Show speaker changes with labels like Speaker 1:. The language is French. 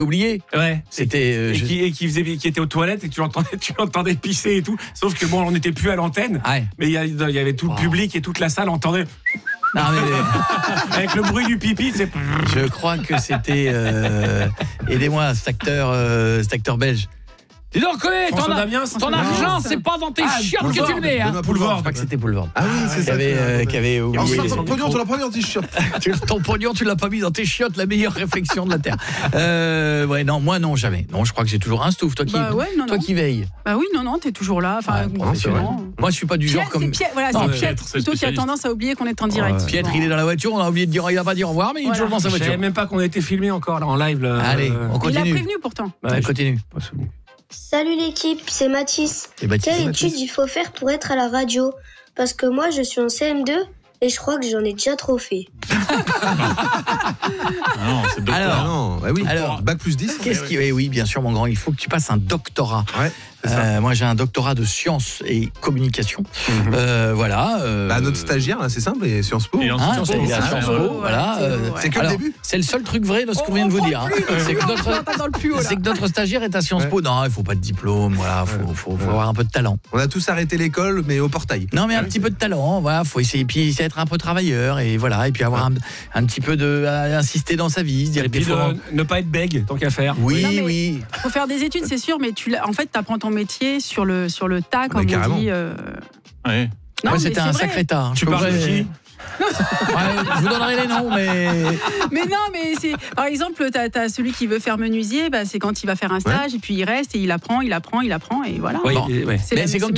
Speaker 1: oublié.
Speaker 2: Ouais.
Speaker 1: C'était
Speaker 2: qui était aux toilettes et tu l'entendais pisser et tout. Sauf que bon, on n'était plus à l'antenne.
Speaker 1: Ouais.
Speaker 2: Mais il y avait tout le public et toute la salle entendait.
Speaker 1: Non, mais...
Speaker 2: Avec le bruit du pipi, c'est.
Speaker 1: Je crois que c'était. Aidez-moi, cet acteur belge. Dis donc, ton argent, c'est pas dans tes chiottes que tu le mets. Hein.
Speaker 3: Boulevard,
Speaker 1: Je crois que c'était Boulevard.
Speaker 3: Ah oui, c'est ça.
Speaker 1: Qui avait oublié.
Speaker 3: Alors, ton pognon, tu l'as pas mis dans tes chiottes.
Speaker 1: Ton pognon, tu l'as pas mis dans tes chiottes, la meilleure réflexion de la Terre. Ouais, non, moi, non, jamais. Non, je crois que j'ai toujours un stouff. Toi qui veille.
Speaker 4: Bah oui, non, t'es toujours là. Enfin,
Speaker 1: moi, je suis pas du genre comme.
Speaker 4: Voilà, c'est Pietre plutôt qui a tendance à oublier qu'on est en direct.
Speaker 1: Pietre, il est dans la voiture, on a oublié de dire, il a pas dit au revoir, mais il est toujours dans sa voiture.
Speaker 2: Je savais même pas qu'on a été filmé encore là en live.
Speaker 1: Allez, on continue.
Speaker 4: Il a prévenu pourtant.
Speaker 1: On continue.
Speaker 5: Salut l'équipe, c'est Mathis. Quelle étude il faut faire pour être à la radio? Parce que moi je suis en CM2 et je crois que j'en ai déjà trop fait.
Speaker 3: Non, c'est doctorat. Alors, non, bah oui.
Speaker 1: Alors,
Speaker 3: bac plus 10.
Speaker 1: Oui, bien sûr, mon grand, il faut que tu passes un doctorat. Ouais. Moi, j'ai un doctorat de sciences et communication. Voilà.
Speaker 3: Notre stagiaire, là, c'est simple, et Sciences Po.
Speaker 1: Sciences Po, voilà.
Speaker 3: C'est que le début.
Speaker 1: C'est le seul truc vrai de ce qu'on vient de vous dire. C'est que notre stagiaire est à Sciences Po. Non, il faut pas de diplôme. Voilà, faut avoir un peu de talent.
Speaker 3: On a tous arrêté l'école, mais au portail.
Speaker 1: Non, mais un petit peu de talent. Voilà, faut essayer, puis essayer d'être un peu travailleur et voilà, et puis avoir un petit peu insister dans sa vie, se dire.
Speaker 2: Et puis ne pas être bègue, tant qu'à faire.
Speaker 1: Oui.
Speaker 4: Faut faire des études, c'est sûr, mais en fait, t'apprends ton métier sur le tas, comme on dit.
Speaker 1: Ouais. Non, c'était un sacré tas.
Speaker 2: Tu parles de qui?
Speaker 1: Je vous donnerai les noms,
Speaker 4: mais non, mais c'est par exemple, t'as celui qui veut faire menuisier, c'est quand il va faire un stage et puis il reste et il apprend et voilà.
Speaker 1: C'est comme